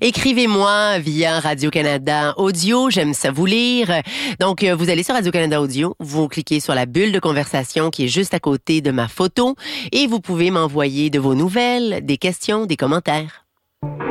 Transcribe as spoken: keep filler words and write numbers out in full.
Écrivez-moi via Radio-Canada Audio. J'aime ça vous lire. Donc, vous allez sur Radio-Canada Audio, vous cliquez sur la bulle de conversation qui est juste à côté de ma photo et vous pouvez m'envoyer de vos nouvelles, des questions, des commentaires.